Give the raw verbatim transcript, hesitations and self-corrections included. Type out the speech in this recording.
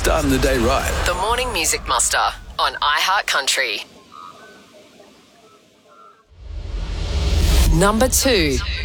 starting the day right. The Morning Music Muster on iHeartCountry. Number two.